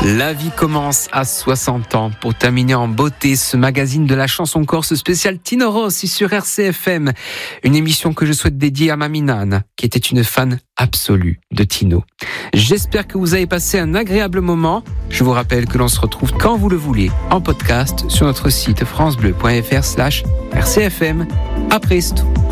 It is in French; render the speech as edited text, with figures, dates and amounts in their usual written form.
La vie commence à 60 ans. Pour terminer en beauté, ce magazine de la chanson corse spécial Tino Rossi sur RCFM. Une émission que je souhaite dédier à Mamie Nan, qui était une fan absolue de Tino. J'espère que vous avez passé un agréable moment. Je vous rappelle que l'on se retrouve quand vous le voulez en podcast sur notre site francebleu.fr/RCFM. À presto.